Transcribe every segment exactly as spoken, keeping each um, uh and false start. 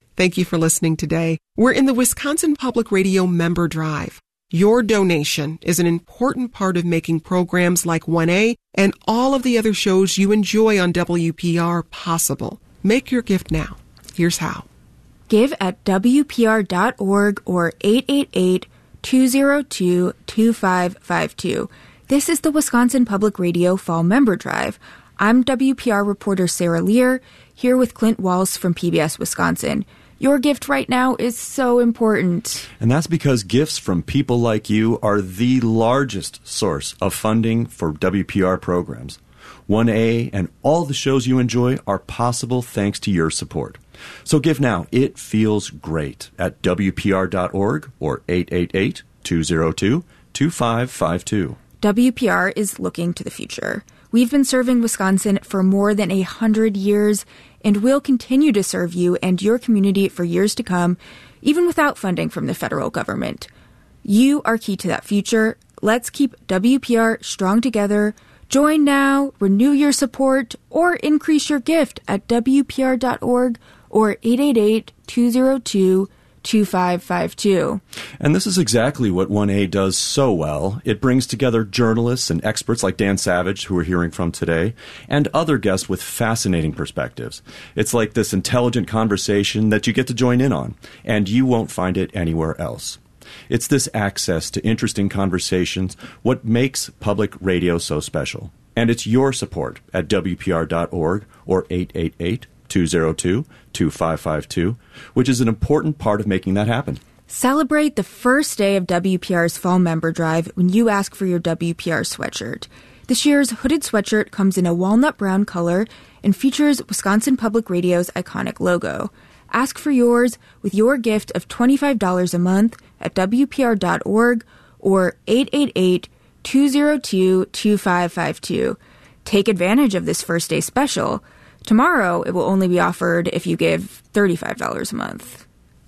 Thank you for listening today. We're in the Wisconsin Public Radio Member Drive. Your donation is an important part of making programs like one A and all of the other shows you enjoy on W P R possible. Make your gift now. Here's how. Give at W P R dot org or eight eight eight, two zero two, two five five two. This is the Wisconsin Public Radio Fall Member Drive. I'm W P R reporter Sarah Lear, here with Clint Walsh from P B S Wisconsin. Your gift right now is so important. And that's because gifts from people like you are the largest source of funding for W P R programs. one A and all the shows you enjoy are possible thanks to your support. So give now. It feels great at W P R dot org or eight eight eight, two zero two, two five five two. W P R is looking to the future. We've been serving Wisconsin for more than a hundred years, and we'll continue to serve you and your community for years to come, even without funding from the federal government. You are key to that future. Let's keep W P R strong together. Join now, renew your support, or increase your gift at W P R dot org or eight eight eight, two zero two, two five five two. And this is exactly what one A does so well. It brings together journalists and experts like Dan Savage, who we're hearing from today, and other guests with fascinating perspectives. It's like this intelligent conversation that you get to join in on, and you won't find it anywhere else. It's this access to interesting conversations what makes public radio so special. And it's your support at W P R dot org or eight eight eight, two zero two, two five five two, which is an important part of making that happen. Celebrate the first day of W P R's Fall Member Drive when you ask for your W P R sweatshirt. This year's hooded sweatshirt comes in a walnut brown color and features Wisconsin Public Radio's iconic logo. Ask for yours with your gift of twenty-five dollars a month at W P R dot org or eight eight eight, two zero two, two five five two. Take advantage of this first day special. Tomorrow, it will only be offered if you give thirty-five dollars a month.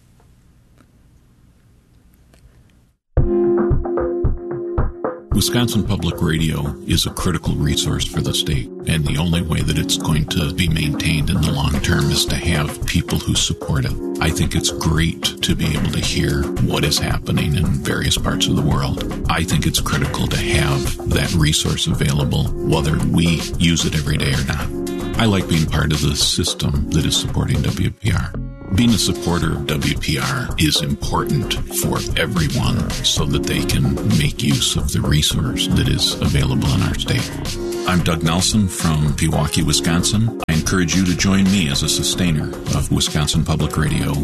Wisconsin Public Radio is a critical resource for the state, and the only way that it's going to be maintained in the long term is to have people who support it. I think it's great to be able to hear what is happening in various parts of the world. I think it's critical to have that resource available, whether we use it every day or not. I like being part of the system that is supporting W P R. Being a supporter of W P R is important for everyone so that they can make use of the resource that is available in our state. I'm Doug Nelson from Pewaukee, Wisconsin. I encourage you to join me as a sustainer of Wisconsin Public Radio.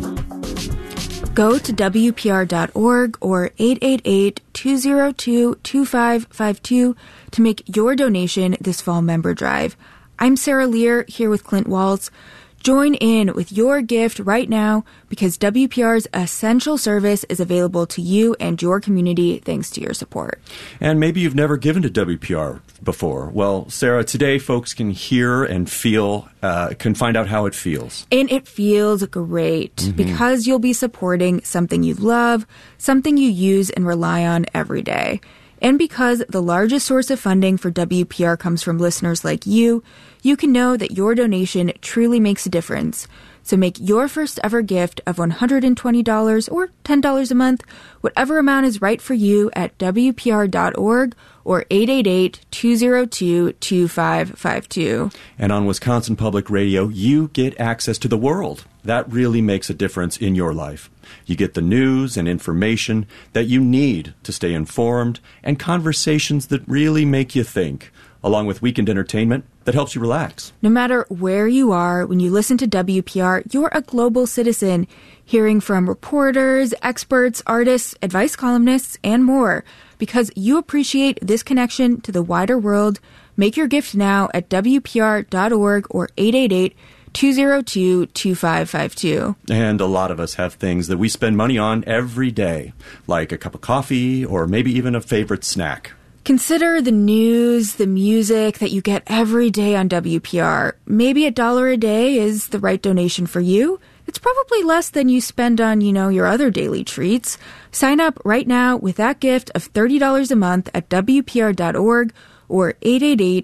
Go to W P R dot org or eight eight eight, two zero two, two five five two to make your donation this fall member drive. I'm Sarah Lear, here with Clint Walsh. Join in with your gift right now because W P R's essential service is available to you and your community thanks to your support. And maybe you've never given to W P R before. Well, Sarah, today folks can hear and feel, uh, can find out how it feels. And it feels great mm-hmm. because you'll be supporting something you love, something you use and rely on every day. And because the largest source of funding for W P R comes from listeners like you, you can know that your donation truly makes a difference. So make your first ever gift of one hundred twenty dollars or ten dollars a month, whatever amount is right for you at W P R dot org or eight eight eight, two zero two, two five five two. And on Wisconsin Public Radio, you get access to the world. That really makes a difference in your life. You get the news and information that you need to stay informed and conversations that really make you think, along with weekend entertainment that helps you relax. No matter where you are, when you listen to W P R, you're a global citizen, hearing from reporters, experts, artists, advice columnists, and more. Because you appreciate this connection to the wider world, make your gift now at W P R dot org or eight eight eight, two zero two, two five five two. And a lot of us have things that we spend money on every day, like a cup of coffee or maybe even a favorite snack. Consider the news, the music that you get every day on W P R. Maybe a dollar a day is the right donation for you. It's probably less than you spend on, you know, your other daily treats. Sign up right now with that gift of thirty dollars a month at W P R dot org or eight eight eight,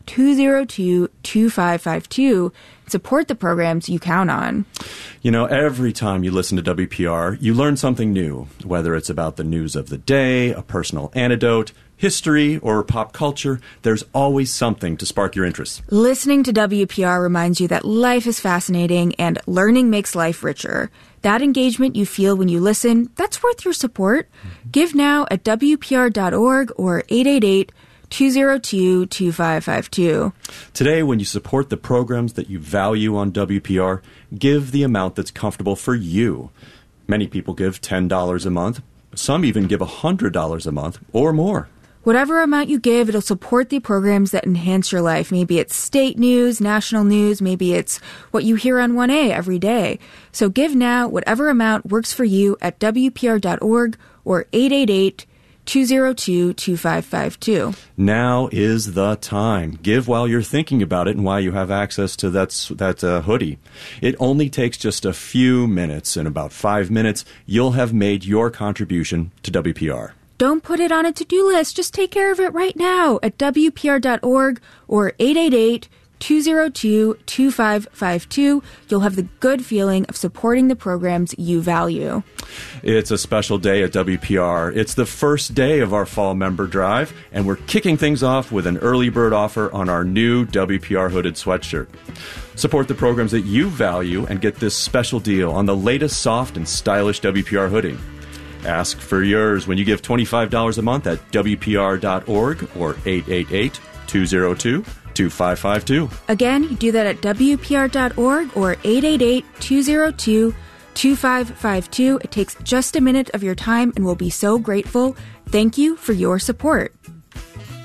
two zero two, two five five two. Support the programs you count on. You know, every time you listen to W P R, you learn something new, whether it's about the news of the day, a personal anecdote, history, or pop culture. There's always something to spark your interest. Listening to W P R reminds you that life is fascinating and learning makes life richer. That engagement you feel when you listen, that's worth your support. Mm-hmm. Give now at W P R dot org or eight eight eight, two zero two, two five five two. Today, when you support the programs that you value on W P R, give the amount that's comfortable for you. Many people give ten dollars a month. Some even give one hundred dollars a month or more. Whatever amount you give, it'll support the programs that enhance your life. Maybe it's state news, national news, maybe it's what you hear on one A every day. So give now, whatever amount works for you at W P R dot org or eight eight eight, two zero two, two five five two. Now is the time. Give while you're thinking about it and while you have access to that, that uh, hoodie. It only takes just a few minutes. In about five minutes, you'll have made your contribution to W P R. Don't put it on a to-do list. Just take care of it right now at W P R dot org or eight eight eight, two zero two, two five five two. You'll have the good feeling of supporting the programs you value. It's a special day at W P R. It's the first day of our fall member drive, and we're kicking things off with an early bird offer on our new W P R hooded sweatshirt. Support the programs that you value and get this special deal on the latest soft and stylish W P R hoodie. Ask for yours when you give twenty-five dollars a month at W P R dot org or eight eight eight, two zero two, two five five two. Again, you do that at W P R dot org or eight eight eight, two zero two, two five five two. It takes just a minute of your time and we'll be so grateful. Thank you for your support.